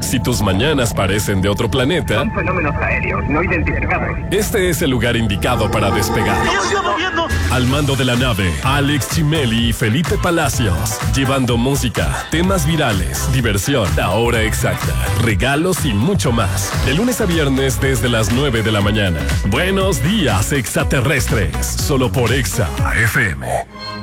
Si tus mañanas parecen de otro planeta, son fenómenos aéreos no identificados. Este es el lugar indicado para despegar. Al mando de la nave, Alex Chimeli y Felipe Palacios, llevando música, temas virales, diversión, la hora exacta, regalos y mucho más. De lunes a viernes desde las 9 de la mañana. Buenos días, extraterrestres. Solo por Exa FM.